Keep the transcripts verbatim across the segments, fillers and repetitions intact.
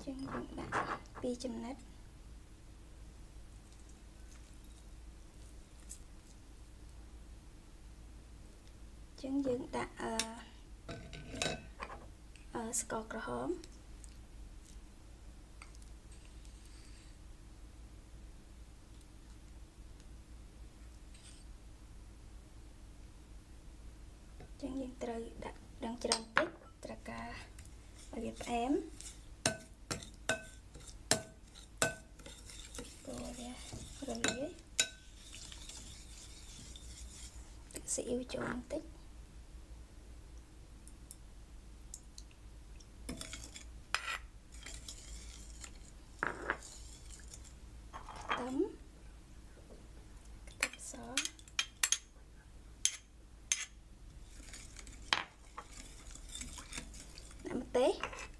ចឹងយើងដាក់ពីរចំណិតចឹងយើងដាក់អឺអឺស្ករក្រហមចឹងយើងត្រូវដាក់ដឹងច្រើនតិចត្រូវការឲ្យវាផ្អែមកូរវារលាយទឹកស៊ីអ៊ីវចូលបន្តិចខ្ទឹមខ្ទឹមសដាក់ម្ទេស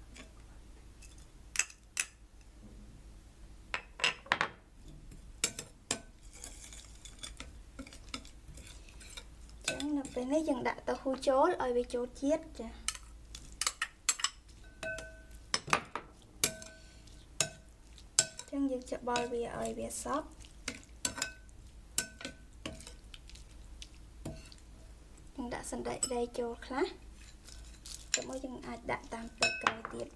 នៅពេលនេះយើងដាក់ទៅហ៊ូចូលឲ្យវាចូលជាតិចាចឹងយើងច្បល់វាឲ្យវាសព្វយើងដាក់សណ្តែកដីចូលខ្លះទៅមកយើងអាចដាក់តាមពេលក្រោយទៀត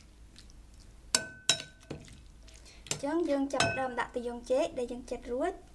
ចឹងយើងចាប់ដើមដាក់ទៅយងចេកដែលយើងចិតរួច